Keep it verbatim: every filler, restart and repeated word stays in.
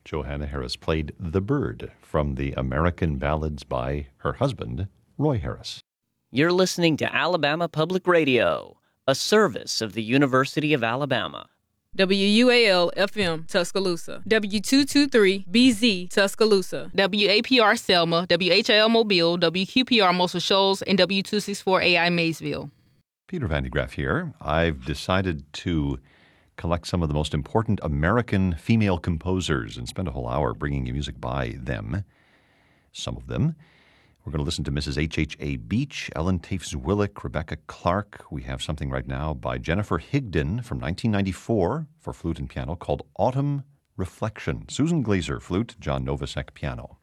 Johanna Harris played The Bird from the American Ballads by her husband, Roy Harris. You're listening to Alabama Public Radio, a service of the University of Alabama. W U A L F M Tuscaloosa, W two twenty-three B Z Tuscaloosa, W A P R Selma, W H L Mobile, W Q P R Muscle Shoals, and W two sixty-four A I Maysville. Peter Van de Graaff here. I've decided to collect some of the most important American female composers and spend a whole hour bringing you music by them, some of them. We're going to listen to Missus H H A Beach, Ellen Tafe-Zwillich, Rebecca Clark. We have something right now by Jennifer Higdon from nineteen ninety-four for flute and piano called Autumn Reflection. Susan Glazer, flute, John Novosek, piano.